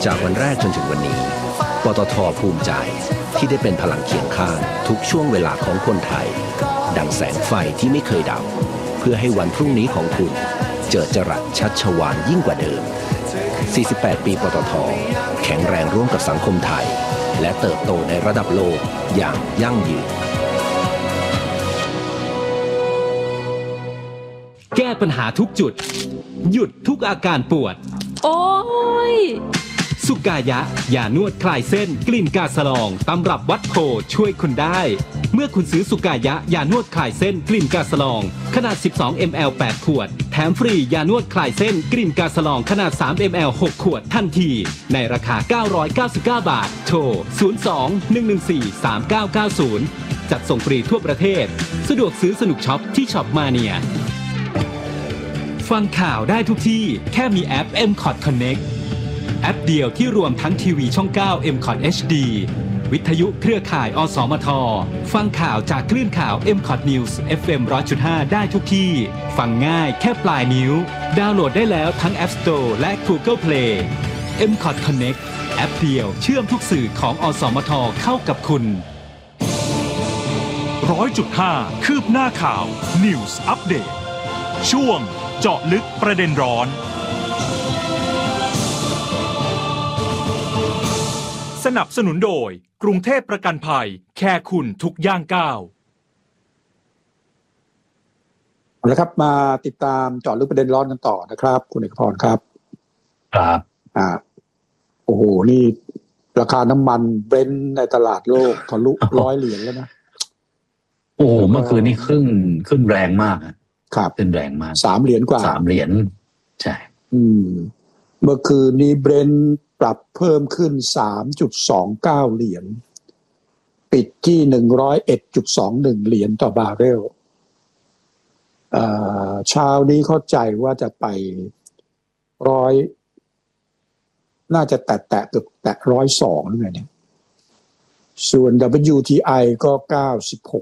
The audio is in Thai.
จากวันแรกจนถึงวันนี้ปตท.ภูมิใจที่ได้เป็นพลังเคียงข้างทุกช่วงเวลาของคนไทยดังแสงไฟที่ไม่เคยดับเพื่อให้วันพรุ่งนี้ของคุณเจิดจรัสชัชวาลยิ่งกว่าเดิม48 ปีปตท.แข็งแรงร่วมกับสังคมไทยและเติบโตในระดับโลกอย่างยั่งยืนแก้ปัญหาทุกจุดหยุดทุกอาการปวดโอ้ยสุกายะยานวดคลายเส้นกลิ่นกาสะลองตำรับวัดโพช่วยคุณได้เมื่อคุณซื้อสุกายะยานวดคลายเส้นกลิ่นกาสะลองขนาด12 ml 8 ขวดแถมฟรียานวดคลายเส้นกลิ่นกาสะลองขนาด3 ml 6 ขวดทันทีในราคา999 บาทโทร02-114-3990จัดส่งฟรีทั่วประเทศสะดวกซื้อสนุกช็อปที่ช็อปมาเนียฟังข่าวได้ทุกที่แค่มีแอป MCOT Connect แอปเดียวที่รวมทั้งทีวีช่อง 9 MCOT HD วิทยุเครือข่ายอสมทฟังข่าวจากคลื่นข่าว MCOT News FM 100.5 ได้ทุกที่ฟังง่ายแค่ปลายนิ้วดาวน์โหลดได้แล้วทั้ง App Store และ Google Play MCOT Connect แอปเดียวเชื่อมทุกสื่อของอสมทเข้ากับคุณ 100.5 คืบหน้าข่าว News Update ช่วงเจาะลึกประเด็นร้อนสนับสนุนโดยกรุงเทพประกันภัยแค่คุณทุกย่างก้าวแล้วครับมาติดตามเจาะลึกประเด็นร้อนกันต่อนะครับคุณเอกพรครับครับโอ้โหนี่ราคาน้ำมันเบรนท์ในตลาดโลกทะลุ$100แล้วนะโอ้โหเมื่อคืนนี้ขึ้นแรงมากครับขึ้นแรงมาก $3กว่า $3ใช่เมื่อคืนนี้เบรนท์ปรับเพิ่มขึ้น$3.29ปิดที่$101.21ต่อบาร์เรลเช้านี้เข้าใจว่าจะไปน่าจะแตะเกือบแตะ102หรือไงเนี่ยส่วน WTI ก็96